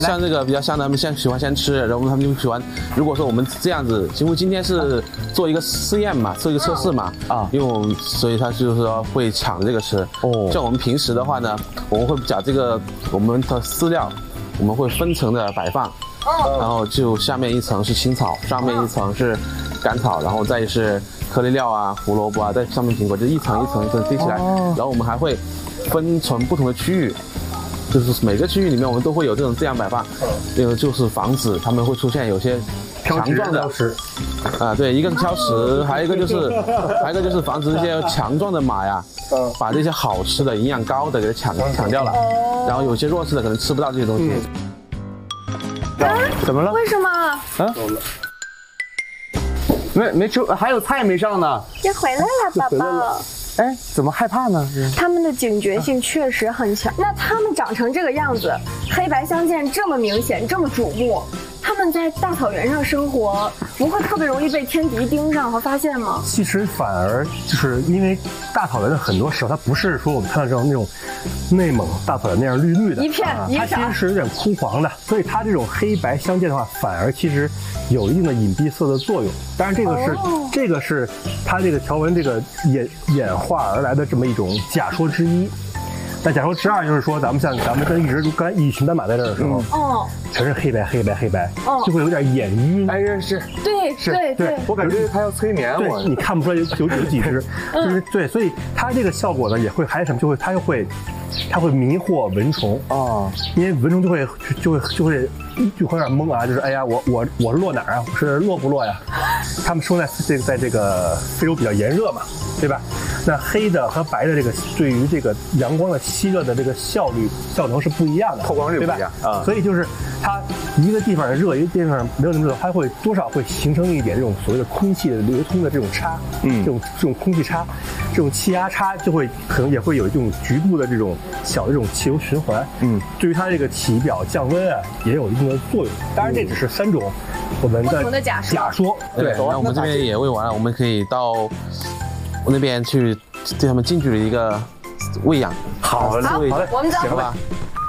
像这个比较香的，他们喜欢先吃，然后他们就喜欢。如果说我们这样子，因为今天是做一个试验嘛，做一个测试嘛，因为我们所以他就是说会抢这个吃。像我们平时的话呢，我们会把这个我们的饲料，我们会分层的摆放，然后就下面一层是青草，上面一层是干草，然后再是颗粒料啊、胡萝卜啊，在上面苹果，就一层一层叠起来。然后我们还会分成不同的区域。就是每个区域里面我们都会有这样摆放，就是防止它们会出现有些强壮的对，一个是挑食，还有一个就是防止这些强壮的马呀，把这些好吃的、营养高的给抢掉了，然后有些弱势的可能吃不到这些东西。 怎么了？ 为什么？ 没吃，还有菜没上呢。 别回来了，宝宝。 哎，怎么害怕呢？ 他们的警觉性确实很强。那他们长成这个样子，黑白相间这么明显，这么瞩目，他们在大草原上生活，不会特别容易被天敌盯上和发现吗？ 其实反而就是因为大草原的很多时候，它不是说我们看到那种内蒙大草原那样绿绿的， 一片它其实是有点枯黄的，所以它这种黑白相间的话，反而其实有一定的隐蔽色的作用。当然，这个是它这个条纹这个演化而来的这么一种假说之一。那假说之二就是说，咱们跟一群斑马在这儿的时候，全是黑白，就会有点眼晕。 哎呀，是， 对， 我感觉他要催眠我， 你看不出来有几只，就是对，所以它这个效果呢，也会还有什么，它会迷惑蚊虫因为蚊虫就会有点懵啊，就是哎呀，我是落哪儿啊？我是落不落呀？他们生在这个非洲比较炎热嘛，对吧？那黑的和白的这个对于这个阳光的吸热的这个效能是不一样的， 透光率不一样所以就是它一个地方热，一个地方没有那么热，它会多少会形成一点这种所谓的空气的流通的这种差，这种空气差，这种气压差就会可能也会有这种局部的这种小的这种气流循环，对于它这个体表降温啊也有一定的作用。当然这只是3种我们的假说。 对，那我们这边也喂完了，我们可以到那边去对他们近距离一个喂养。 好嘞，我们走。 行吧。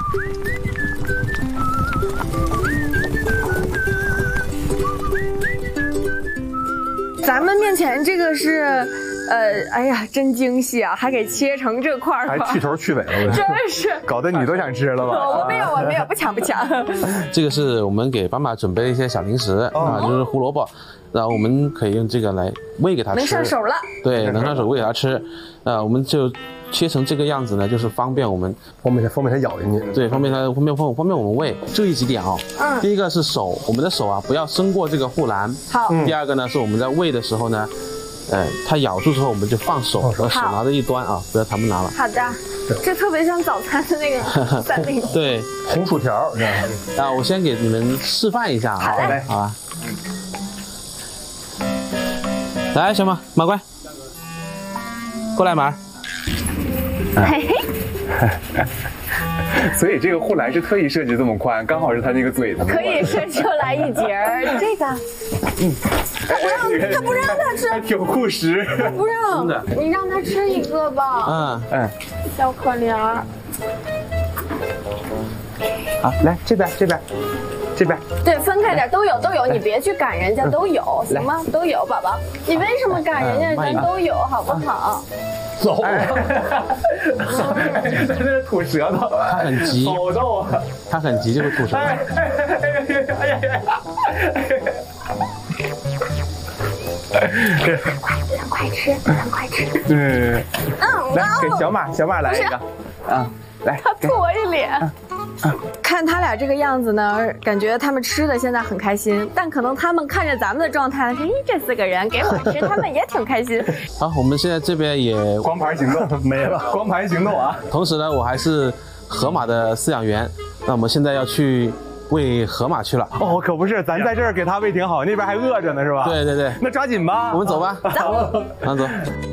咱们面前这个是，哎呀，真精细啊，还给切成这块儿， 还去头去尾了， 真是搞得你都想吃了吧？ 我没有，不抢。 这个是我们给斑马准备的一些小零食就是胡萝卜，然后我们可以用这个来喂给它吃。 能上手了。 对，能上手喂给它吃。我们就切成这个样子呢，就是方便它咬进去。 对，方便我们喂。注意几点第一个是手，我们的手啊不要伸过这个护栏。 好。 第二个呢是我们在喂的时候呢，它咬住之后我们就放手，手拿着一端不要他们拿了。 好的。这特别像早餐的那个三明治。 对， 红薯条。 我先给你们示范一下好嘞， 好吧。来，小马乖，过来马儿。 嘿嘿。 所以这个护栏是特意设计这么宽，刚好是他那个嘴的。 可以伸出来一截儿，这个。他不让他吃， 还挺护食。 他不让，你让他吃一个吧。小可怜儿。 好，来这边。 对，分开点，都有，你别去赶人家，都有，行吗？都有，宝宝，你为什么赶人家？咱都有，好不好？ 走。 在这吐舌头， 他很急， 好逗啊！ 他很急就会吐舌头。 咱快吃。 来给小马来一个。来， 他吐我一脸。看他俩这个样子呢，感觉他们吃的现在很开心，但可能他们看着咱们的状态，这4个人给我吃，他们也挺开心。 好，我们现在这边也光盘行动没了，光盘行动啊！ 同时呢，我还是河马的饲养员，那我们现在要去喂河马去了。 可不是，咱在这儿给它喂挺好，那边还饿着呢，是吧？ 对， 那抓紧吧， 我们走吧。 走， 走。